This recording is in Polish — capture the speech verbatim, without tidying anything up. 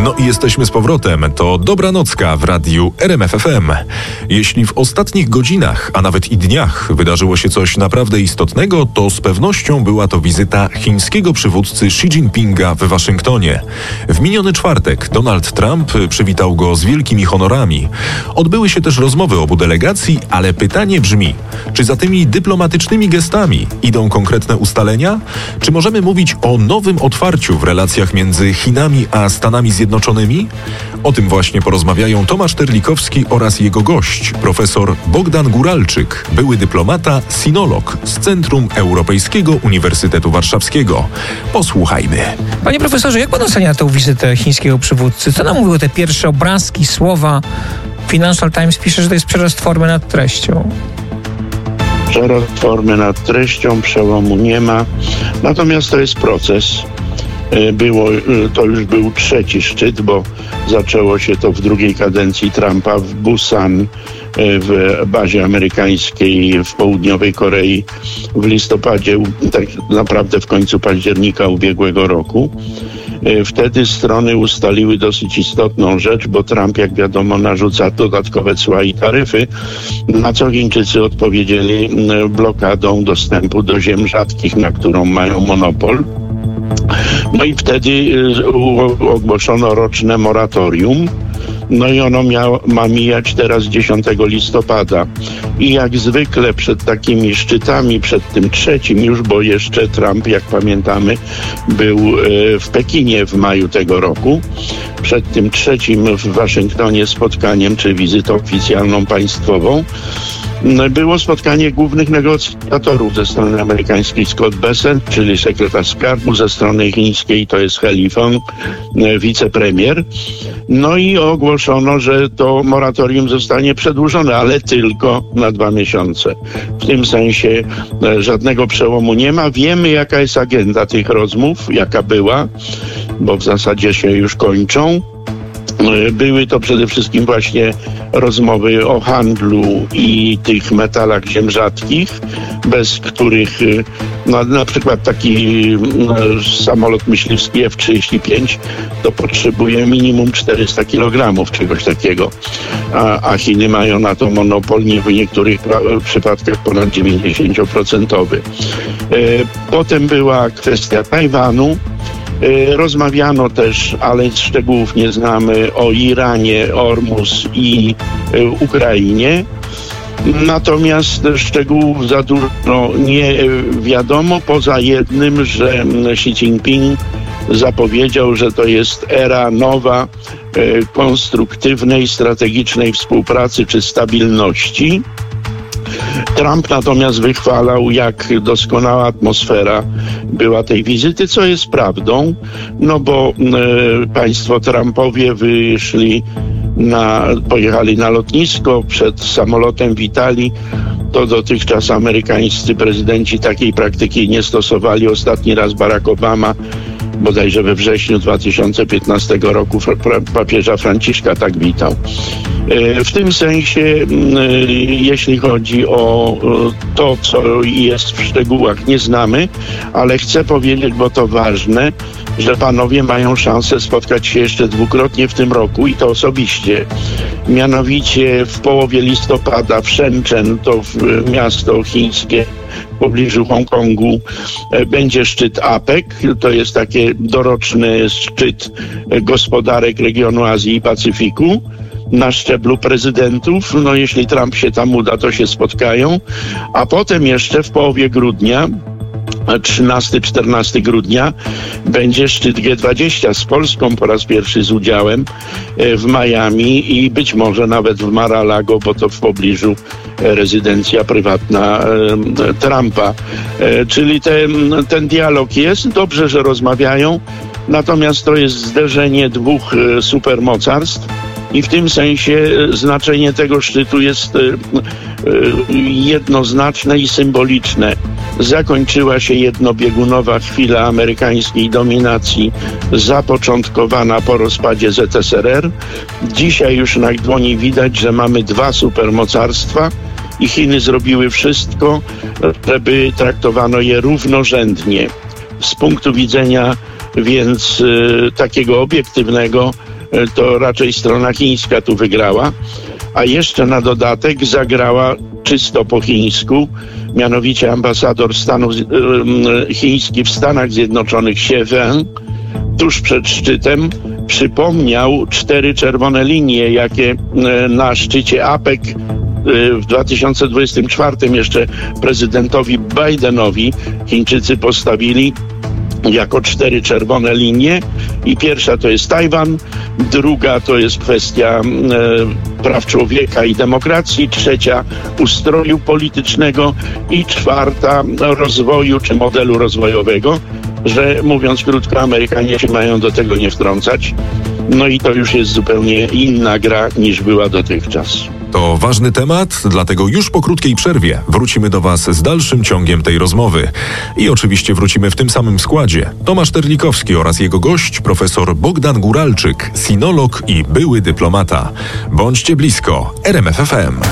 No i jesteśmy z powrotem. To Dobranocka w radiu R M F F M. Jeśli w ostatnich godzinach, a nawet i dniach wydarzyło się coś naprawdę istotnego, to z pewnością była to wizyta chińskiego przywódcy Xi Jinpinga w Waszyngtonie. W miniony czwartek Donald Trump przywitał go z wielkimi honorami. Odbyły się też rozmowy obu delegacji, ale pytanie brzmi, czy za tymi dyplomatycznymi gestami idą konkretne ustalenia? Czy możemy mówić o nowym otwarciu w relacjach między Chinami a Stanami Zjednoczonymi? O tym właśnie porozmawiają Tomasz Terlikowski oraz jego gość, profesor Bogdan Guralczyk, były dyplomata, sinolog z Centrum Europejskiego Uniwersytetu Warszawskiego. Posłuchajmy. Panie profesorze, jak pan ocenia tę wizytę chińskiego przywódcy? Co nam mówiły te pierwsze obrazki, słowa? Financial Times pisze, że to jest przerost formy nad treścią. Przerost formy nad treścią, przełomu nie ma. Natomiast to jest proces. Było, to już był trzeci szczyt, bo zaczęło się to w drugiej kadencji Trumpa w Busan, w bazie amerykańskiej w południowej Korei w listopadzie, tak naprawdę w końcu października ubiegłego roku. Wtedy strony ustaliły dosyć istotną rzecz, bo Trump, jak wiadomo, narzuca dodatkowe cła i taryfy, na co Chińczycy odpowiedzieli blokadą dostępu do ziem rzadkich, na którą mają monopol. No i wtedy ogłoszono roczne moratorium. No i ono miało, ma mijać teraz dziesiątego listopada. I jak zwykle przed takimi szczytami, przed tym trzecim już, bo jeszcze Trump, jak pamiętamy, był w Pekinie w maju tego roku. Przed tym trzecim w Waszyngtonie spotkaniem, czy wizytą oficjalną państwową, było spotkanie głównych negocjatorów ze strony amerykańskiej Scott Bessent, czyli sekretarz skarbu, ze strony chińskiej to jest He Lifeng, wicepremier. No i ogłoszono, że to moratorium zostanie przedłużone, ale tylko na dwa miesiące. W tym sensie żadnego przełomu nie ma. Wiemy, jaka jest agenda tych rozmów, jaka była, bo w zasadzie się już kończą. Były to przede wszystkim właśnie rozmowy o handlu i tych metalach ziem rzadkich, bez których no, na przykład taki no, samolot myśliwski F trzydzieści pięć to potrzebuje minimum czterysta kilogramów czegoś takiego, a, a Chiny mają na to monopol, nie w niektórych pra- przypadkach ponad dziewięćdziesiąt procent. Potem była kwestia Tajwanu. Rozmawiano też, ale szczegółów nie znamy, o Iranie, Ormus i Ukrainie. Natomiast szczegółów za dużo nie wiadomo, poza jednym, że Xi Jinping zapowiedział, że to jest era nowa, konstruktywnej, strategicznej współpracy czy stabilności. Trump natomiast wychwalał, jak doskonała atmosfera była tej wizyty, co jest prawdą, no bo e, państwo Trumpowie wyszli na, pojechali na lotnisko, przed samolotem witali. To dotychczas amerykańscy prezydenci takiej praktyki nie stosowali. Ostatni raz Barack Obama bodajże we wrześniu dwa tysiące piętnastego roku papieża Franciszka tak witał. W tym sensie, jeśli chodzi o to, co jest w szczegółach, nie znamy, ale chcę powiedzieć, bo to ważne, że panowie mają szansę spotkać się jeszcze dwukrotnie w tym roku i to osobiście. Mianowicie w połowie listopada w Shenzhen, to w miasto chińskie w pobliżu Hongkongu, będzie szczyt A P E C. To jest taki doroczny szczyt gospodarek regionu Azji i Pacyfiku na szczeblu prezydentów. No jeśli Trump się tam uda, to się spotkają. A potem jeszcze w połowie grudnia, trzynastego czternastego grudnia, będzie szczyt G dwadzieścia z Polską po raz pierwszy z udziałem w Miami i być może nawet w Mar-a-Lago, bo to w pobliżu rezydencja prywatna Trumpa. Czyli ten, ten dialog jest. Dobrze, że rozmawiają. Natomiast to jest zderzenie dwóch supermocarstw. I w tym sensie znaczenie tego szczytu jest jednoznaczne i symboliczne. Zakończyła się jednobiegunowa chwila amerykańskiej dominacji zapoczątkowana po rozpadzie Z S R R. Dzisiaj już na dłoni widać, że mamy dwa supermocarstwa i Chiny zrobiły wszystko, żeby traktowano je równorzędnie. Z punktu widzenia więc y, takiego obiektywnego to raczej strona chińska tu wygrała, a jeszcze na dodatek zagrała czysto po chińsku, mianowicie ambasador Stanów chiński w Stanach Zjednoczonych Xie Weng tuż przed szczytem przypomniał cztery czerwone linie, jakie na szczycie APEC w dwa tysiące dwudziestym czwartym jeszcze prezydentowi Bidenowi Chińczycy postawili jako cztery czerwone linie i pierwsza to jest Tajwan, druga to jest kwestia e, praw człowieka i demokracji, trzecia ustroju politycznego i czwarta rozwoju czy modelu rozwojowego, że mówiąc krótko, Amerykanie się mają do tego nie wtrącać. No i to już jest zupełnie inna gra niż była dotychczas. To ważny temat, dlatego już po krótkiej przerwie wrócimy do Was z dalszym ciągiem tej rozmowy. I oczywiście wrócimy w tym samym składzie. Tomasz Terlikowski oraz jego gość, profesor Bogdan Guralczyk, sinolog i były dyplomata. Bądźcie blisko, R M F F M.